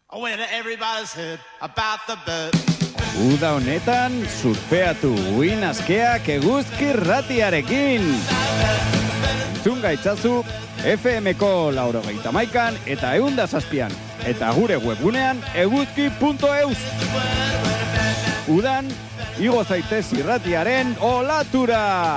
When everybody's heard about the bird. Uda honetan, surfeatu uin askeak Eguzki Irratiarekin. Entzun gaitzazu FM-ko 91 eta 107an. Eta gure webgunean eguzki.eus. Udan, igo zaitez irratiaren olatura!